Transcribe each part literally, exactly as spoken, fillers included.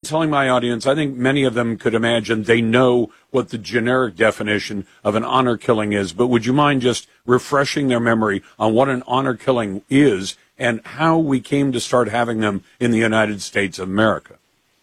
telling my audience, I think many of them could imagine they know what the generic definition of an honor killing is, but would you mind just refreshing their memory on what an honor killing is and how we came to start having them in the United States of America?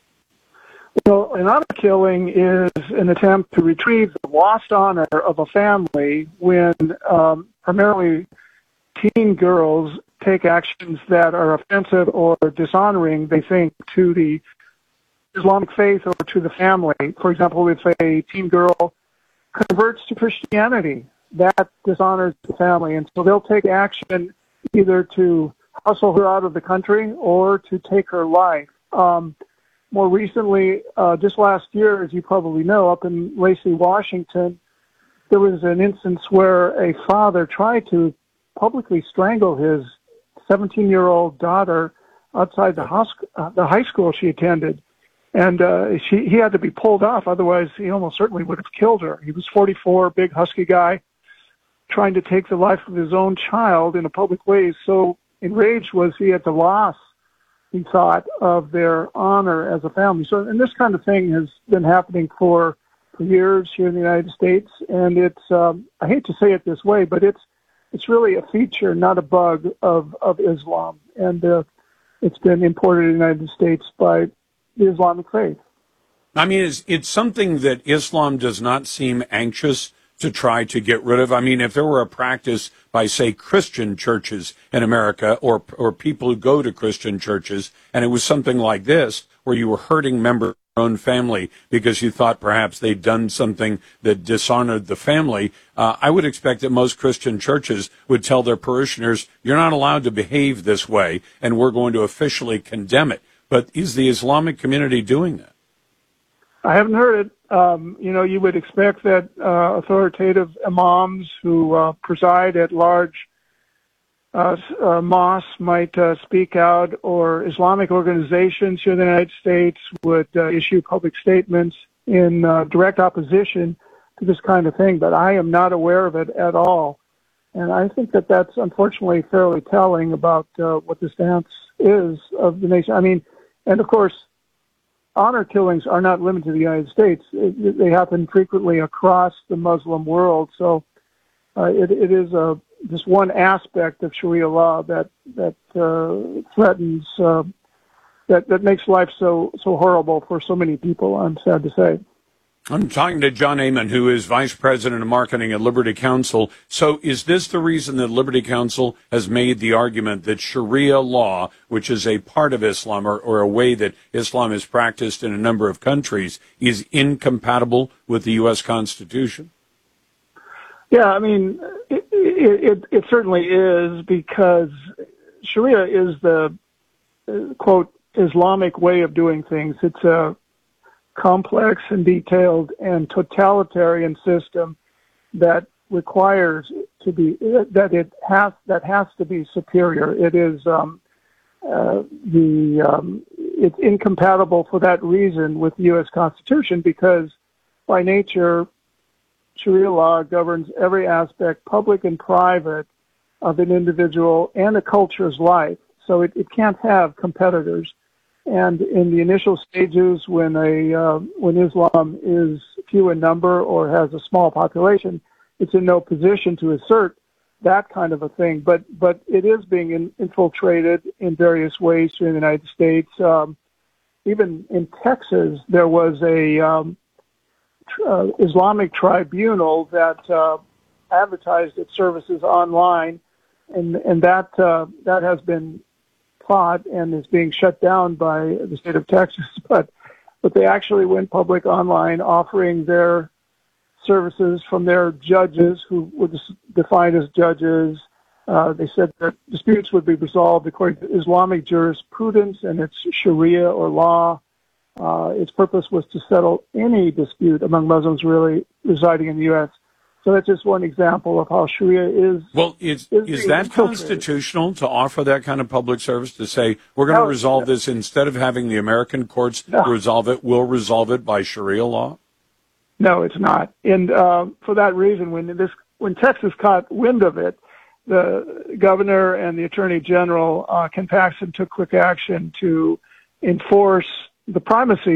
Well, an honor killing is an attempt to retrieve the lost honor of a family when um, primarily teen girls take actions that are offensive or dishonoring, they think, to the Islamic faith or to the family. For example, if a teen girl converts to Christianity, that dishonors the family, and so they'll take action either to hustle her out of the country or to take her life. Um, More recently, uh, just last year, as you probably know, up in Lacey, Washington, there was an instance where a father tried to publicly strangle his seventeen-year-old daughter outside the, hosp- uh, the high school she attended. And uh, she, he had to be pulled off, otherwise he almost certainly would have killed her. He was forty-four, big, husky guy, trying to take the life of his own child in a public way. So enraged was he at the loss, he thought, of their honor as a family. So, and this kind of thing has been happening for, for years here in the United States, and it's, um, I hate to say it this way, but it's it's really a feature, not a bug, of, of Islam, and uh, it's been imported in the United States by the Islamic faith. I mean, it's, it's something that Islam does not seem anxious to try to get rid of. I mean, if there were a practice by, say, Christian churches in America or or people who go to Christian churches, and it was something like this, where you were hurting members of your own family because you thought perhaps they'd done something that dishonored the family, uh, I would expect that most Christian churches would tell their parishioners, you're not allowed to behave this way, and we're going to officially condemn it. But is the Islamic community doing that? I haven't heard it. Um, you know, you would expect that uh, authoritative imams who uh, preside at large uh, uh, mosques might uh, speak out, or Islamic organizations here in the United States would uh, issue public statements in uh, direct opposition to this kind of thing, but I am not aware of it at all. And I think that that's unfortunately fairly telling about uh, what the stance is of the nation. I mean, and of course, honor killings are not limited to the United States. It, they happen frequently across the Muslim world. So uh, it, it is a, just one aspect of Sharia law that that uh, threatens, uh, that that makes life so so horrible for so many people, I'm sad to say. I'm talking to John Amen, who is Vice President of Marketing at Liberty Counsel. So is this the reason that Liberty Counsel has made the argument that Sharia law, which is a part of Islam or, or a way that Islam is practiced in a number of countries, is incompatible with the U S Constitution? Yeah, I mean, it, it, it certainly is, because Sharia is the, uh, quote, Islamic way of doing things. It's a complex and detailed and totalitarian system that requires to be that it has that has to be superior. It is um, uh, the um, it's incompatible for that reason with the U S Constitution, because by nature Sharia law governs every aspect, public and private, of an individual and a culture's life. So it, it can't have competitors. And in the initial stages, when a uh, when Islam is few in number or has a small population, it's in no position to assert that kind of a thing. But but it is being in, infiltrated in various ways here in the United States. Um, even in Texas, there was a um, tr- uh, Islamic tribunal that uh, advertised its services online, and and that uh, that has been fought and is being shut down by the state of Texas, but but they actually went public online, offering their services from their judges, who were defined as judges. Uh, they said that disputes would be resolved according to Islamic jurisprudence and its Sharia or law. Uh, its purpose was to settle any dispute among Muslims really residing in the U S So that's just one example of how Sharia is. Well, is is, is that constitutional to offer that kind of public service, to say we're going to no, resolve no. this instead of having the American courts no. resolve it, we'll resolve it by Sharia law? No, it's not. And uh, for that reason, when this when Texas caught wind of it, the governor and the attorney general, uh, Ken Paxton, took quick action to enforce the primacy